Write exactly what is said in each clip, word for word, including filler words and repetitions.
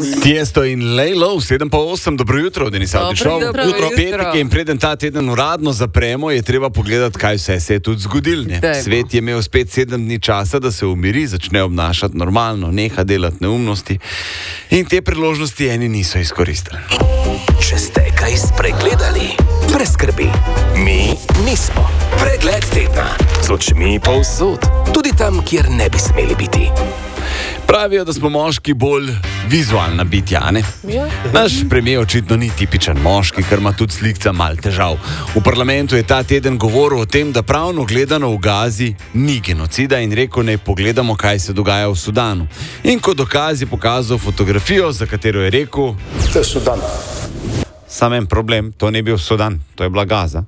Tiesto in Lejlo, sedem pa osem, dobro jutro, Denis Avdić Šov. Dobro jutro. Petek in preden ta teden uradno zapremo, je treba pogledati, kaj vse se je tudi zgodilo. Svet je imel spet sedem dni časa, da se umiri, začne obnašati normalno, neha delati neumnosti in te priložnosti eni niso izkoristili. Če ste kaj spregledali, brez skrbi, mi nismo. Pregled tedna z očmi povsod, tudi tam, kjer ne bi smeli biti. Pravijo, da smo moški bolj vizualna bitja, ne? Ja. Naš premijer očitno ni tipičen moški, ker ima tudi slikca mal težav. V parlamentu je ta teden govoril o tem, da pravno gledano v Gazi ni genocida in rekel, naj pogledamo, kaj se dogaja v Sudanu. In kot dokaz je pokazal fotografijo, za katero je rekel: To je Sudan. Sam en problem, to ni bil Sudan, to je bila Gaza.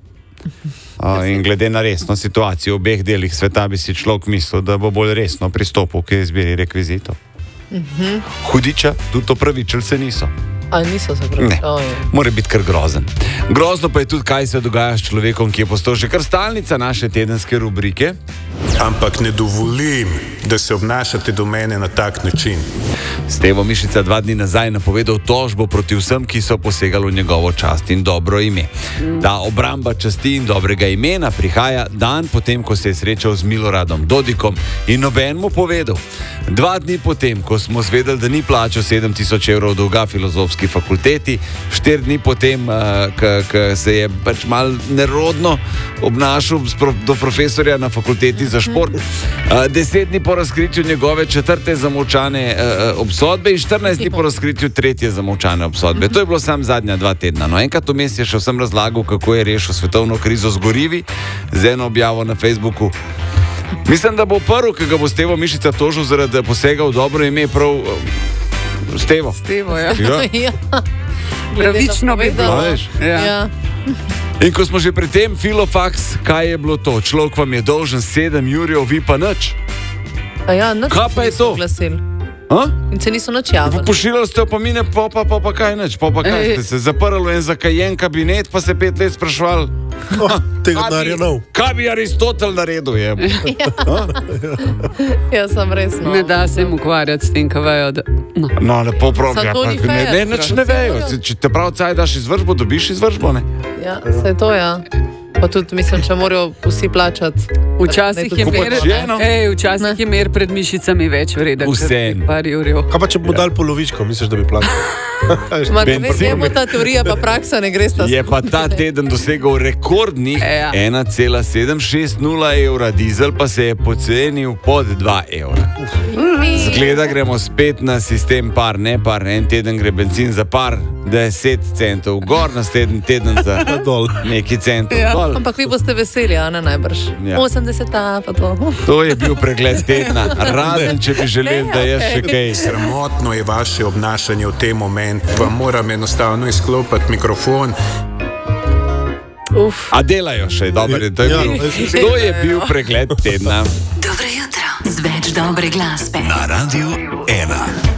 Uh, in glede na resno situacijo v obeh delih sveta bi si človek mislil, da bo bolj resno pristopil k izbiri rekvizitov. Uh-huh. Hudiča, tudi opravičili se niso. A niso se pravi? Ne, mora biti kar grozen. Grozno pa je tudi, kaj se dogaja s človekom, ki je postal že kar stalnica naše tedenske rubrike. Ampak ne dovolim, da se obnašate do mene na tak način. Stevo Mišica dva dni nazaj napovedal tožbo proti vsem, ki so posegali v njegovo čast in dobro ime. Ta obramba časti in dobrega imena prihaja dan potem, ko se je srečal z Miloradom Dodikom in noben mu povedal. Dva dni potem, ko smo zvedeli, da ni plačal sedem tisoč evrov dolga filozofski fakulteti, štiri dni potem, ko se je pač mal nerodno obnašal do profesorja na fakulteti za šport, deset dni po razkritju njegove četrte zamolčane obsodbe in štirinajst dni po razkritju tretje zamolčane obsodbe. To je bilo sam zadnja dva tedna. No, enkrat vmes je še vsem razlagal, kako je rešil svetovno krizo z gorivi, z eno objavo na Facebooku. Mislim, da bo prvi, ki ga bo Stevo Mišica tožil zaradi posega v dobro ime, prav uh, Stevo. Stevo, ja. Ja. Pravično bi bilo. Ja. Ja. In ko smo že pri tem, Filofax, kaj je bilo to? Človek vam je dolžen sedem jurjev, vi pa nič. A ja, nič. Kaj pa je to? A? In se niso nič javili. Pošiljali ste opomine, pa pa, pa, pa kaj nič, pa pa kaj ste se zaprli v en zakajen kabinet, pa se pet let sprašvali. Oh, tega denarja nov. Kaj bi Aristotel naredil, je? Ja. Ja, sem resno. Ne da se jim ukvarjati s tem, kaj vejo. Da... No. no, lepo prav, ja, Zato pa, ni ne, fair, ne, nič ne vejo. Če te prav caj daš izvršbo, dobiš izvršbo, ne? Ja, se je to, ja. Pa tudi, mislim, če morajo vsi plačati. Včasih je mer, ej, včasih je mer pred mišicami več vreden. Vsem. Kaj pa če bi mu dal polovičko, misliš, da bi plačal? Vemo, ta teorija pa praksa ne gre sta. Je pa ta teden dosegal rekordnih ja. ena cela sedem šest nula evra, dizel pa se je pocenil pod dva evra. Zgleda, gremo spet na sistem par, ne par, en teden gre benzin za par, deset centov gor, naslednji teden za dol. Neki centov Ja. dol. Ampak vi boste veseli, a ne najbrž. Ja. osemdeseta pa to. To je bil pregled tedna, razen če bi želeli, da je še kaj. Sramotno je vaše obnašanje v tem momentu. Vam moram enostavno izklopiti mikrofon. Uf. A delajo še, dobro, to je Ja, bil, jaz mislim, to je bil pregled tedna. Dobro jutro z več dobre glasbe. Na Radiu ena.